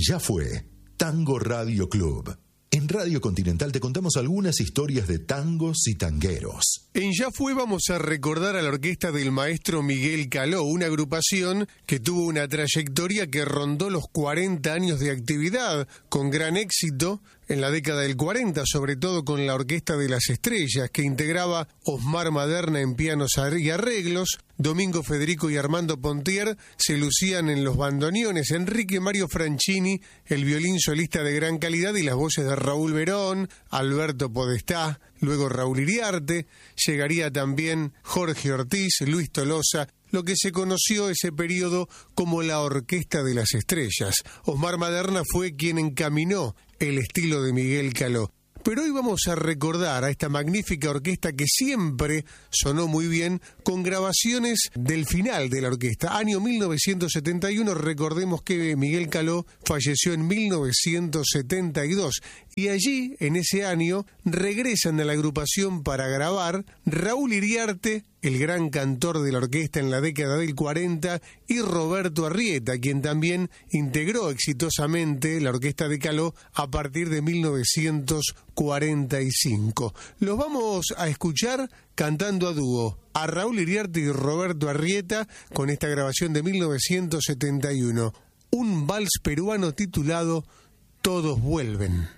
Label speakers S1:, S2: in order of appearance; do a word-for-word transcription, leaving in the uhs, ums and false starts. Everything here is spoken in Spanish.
S1: Ya fue Tango Radio Club. En Radio Continental te contamos algunas historias de tangos y tangueros.
S2: En Ya Fue vamos a recordar a la orquesta del maestro Miguel Caló, una agrupación que tuvo una trayectoria que rondó los cuarenta años de actividad, con gran éxito en la década del cuarenta, sobre todo con la Orquesta de las Estrellas, que integraba Osmar Maderna en pianos y arreglos, Domingo Federico y Armando Pontier se lucían en los bandoneones, Enrique Mario Franchini, el violín solista de gran calidad, y las voces de Raúl Verón, Alberto Podestá, luego Raúl Iriarte, llegaría también Jorge Ortiz, Luis Tolosa, lo que se conoció ese periodo como la Orquesta de las Estrellas. Osmar Maderna fue quien encaminó el estilo de Miguel Caló. Pero hoy vamos a recordar a esta magnífica orquesta que siempre sonó muy bien, con grabaciones del final de la orquesta. Año mil novecientos setenta y uno, recordemos que Miguel Caló falleció en mil novecientos setenta y dos. Y allí, en ese año, regresan a la agrupación para grabar Raúl Iriarte, el gran cantor de la orquesta en la década del cuarenta, y Roberto Arrieta, quien también integró exitosamente la orquesta de Caló a partir de mil novecientos cuarenta y cinco. Los vamos a escuchar cantando a dúo, a Raúl Iriarte y Roberto Arrieta, con esta grabación de mil novecientos setenta y uno. Un vals peruano titulado Todos Vuelven.